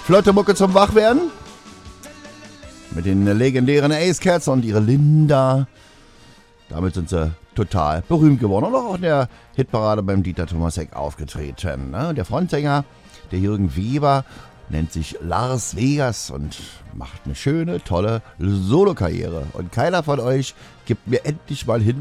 Flotte Mucke zum Wachwerden. Mit den legendären Ace Cats und ihre Linda. Damit sind sie total berühmt geworden und auch in der Hitparade beim Dieter Thomas Heck aufgetreten. Der Frontsänger, der Jürgen Weber, nennt sich Lars Vegas und macht eine schöne, tolle Solokarriere. Und keiner von euch gibt mir endlich mal hin,